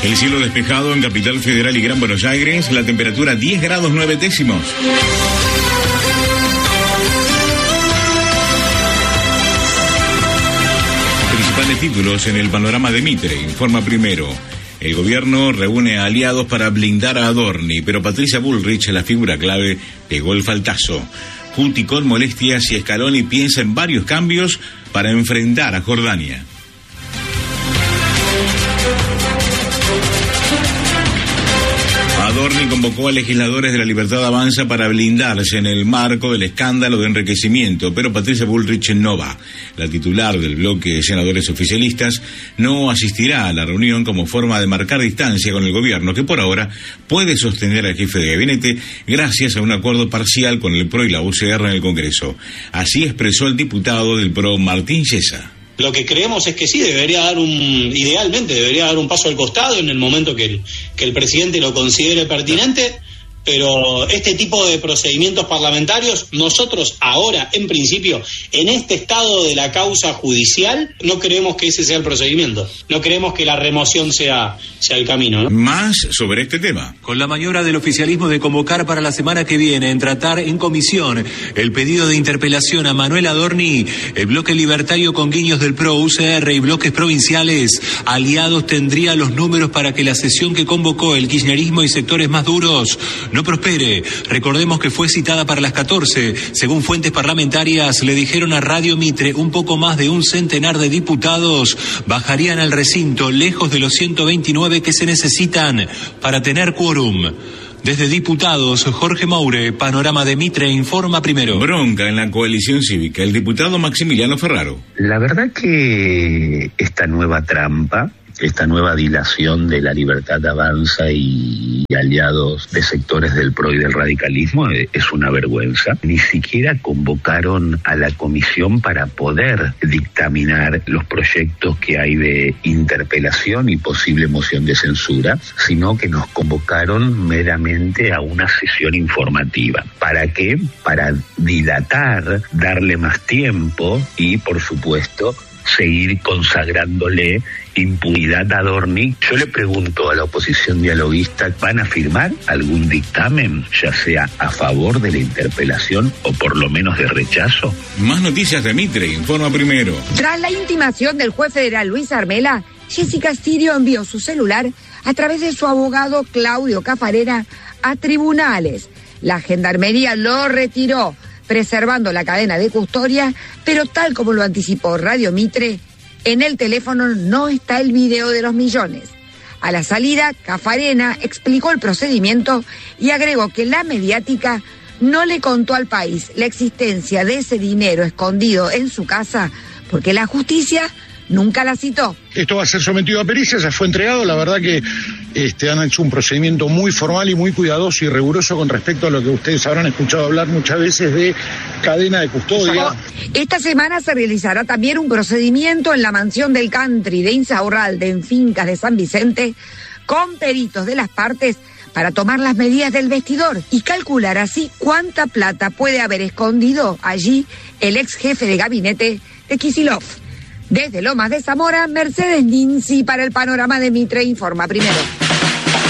El cielo despejado en Capital Federal y Gran Buenos Aires, la temperatura 10 grados 9 décimos. Principales títulos en el panorama de Mitre, informa Primero. El gobierno reúne a aliados para blindar a Adorni, pero Patricia Bullrich, la figura clave, pegó el faltazo. Cuti con molestias y Scaloni piensa en varios cambios para enfrentar a Jordania. Adorni convocó a legisladores de la Libertad Avanza para blindarse en el marco del escándalo de enriquecimiento, pero Patricia Bullrich no va. La titular del bloque de senadores oficialistas no asistirá a la reunión como forma de marcar distancia con el gobierno, que por ahora puede sostener al jefe de gabinete gracias a un acuerdo parcial con el PRO y la UCR en el Congreso. Así expresó el diputado del PRO, Martín Yesa. Lo que creemos es que sí, idealmente debería dar un paso al costado en el momento que el presidente lo considere pertinente, pero este tipo de procedimientos parlamentarios, nosotros ahora, en principio, en este estado de la causa judicial, no creemos que ese sea el procedimiento, no creemos que la remoción sea el camino, ¿no? Más sobre este tema. Con la maniobra del oficialismo de convocar para la semana que viene en tratar en comisión el pedido de interpelación a Manuel Adorni, el bloque libertario con guiños del PRO, UCR y bloques provinciales aliados tendría los números para que la sesión que convocó el kirchnerismo y sectores más duros no prospere. Recordemos que fue citada para las 14. Según fuentes parlamentarias, le dijeron a Radio Mitre un poco más de un centenar de diputados bajarían al recinto lejos de los 129 que se necesitan para tener quórum. Desde Diputados, Jorge Moure, Panorama de Mitre, informa Primero. Bronca en la coalición cívica, el diputado Maximiliano Ferraro. La verdad que esta nueva trampa, esta nueva dilación de la Libertad Avanza y aliados de sectores del PRO y del radicalismo es una vergüenza. Ni siquiera convocaron a la comisión para poder dictaminar los proyectos que hay de interpelación y posible moción de censura, sino que nos convocaron meramente a una sesión informativa. ¿Para qué? Para dilatar, darle más tiempo y, por supuesto, seguir consagrándole impunidad a Adorni. Yo le pregunto a la oposición dialoguista, ¿van a firmar algún dictamen, ya sea a favor de la interpelación o por lo menos de rechazo? Más noticias de Mitre, informa Primero. Tras la intimación del juez federal Luis Armela, Jessica Stirio envió su celular a través de su abogado Claudio Cafarena a tribunales. La gendarmería lo retiró, preservando la cadena de custodia, pero tal como lo anticipó Radio Mitre, en el teléfono no está el video de los millones. A la salida, Cafarena explicó el procedimiento y agregó que la mediática no le contó al país la existencia de ese dinero escondido en su casa, porque la justicia nunca la citó. Esto va a ser sometido a pericia, ya fue entregado. La verdad que han hecho un procedimiento muy formal y muy cuidadoso y riguroso con respecto a lo que ustedes habrán escuchado hablar muchas veces de cadena de custodia. Esta semana se realizará también un procedimiento en la mansión del country de Insaurralde, en Fincas de San Vicente, con peritos de las partes para tomar las medidas del vestidor y calcular así cuánta plata puede haber escondido allí el ex jefe de gabinete de Kicillof. Desde Lomas de Zamora, Mercedes Ninzi para el Panorama de Mitre, informa Primero.